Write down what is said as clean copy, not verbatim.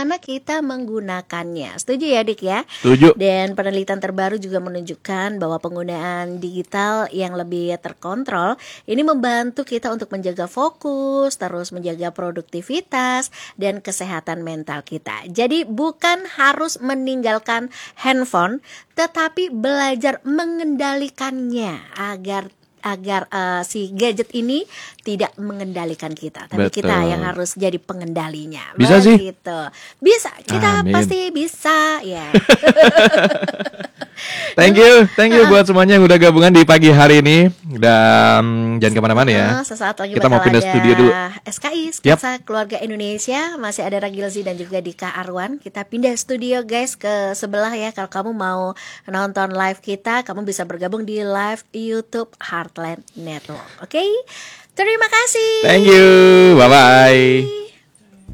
bagaimana kita menggunakannya. Setuju ya Dik ya? Setuju. Dan penelitian terbaru juga menunjukkan bahwa penggunaan digital yang lebih terkontrol ini membantu kita untuk menjaga fokus, terus menjaga produktivitas dan kesehatan mental kita. Jadi bukan harus meninggalkan handphone, tetapi belajar mengendalikannya agar si gadget ini tidak mengendalikan kita, tapi Betul. kita yang harus jadi pengendalinya. Bisa sih? Begitu. Bisa, kita Amin. pasti bisa ya. Thank you buat semuanya yang udah gabungan di pagi hari ini. Dan jangan kemana-mana ya. Sesaat lagi Kita mau bakal pindah ada studio dulu. SKI, Sketsa Keluarga Indonesia. Masih ada Ragilzi dan juga Dika Arwan. Kita pindah studio guys ke sebelah ya. Kalau kamu mau nonton live kita, kamu bisa bergabung di live YouTube Heartland Network. Oke? Terima kasih. Thank you. Bye-bye.